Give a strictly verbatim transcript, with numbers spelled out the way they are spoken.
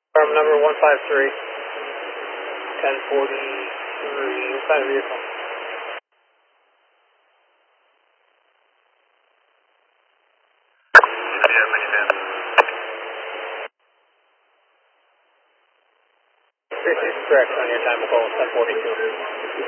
Farm number one five three, ten forty-three, inside vehicle. Yeah, minivan. three six correct on your time call, ten forty-two.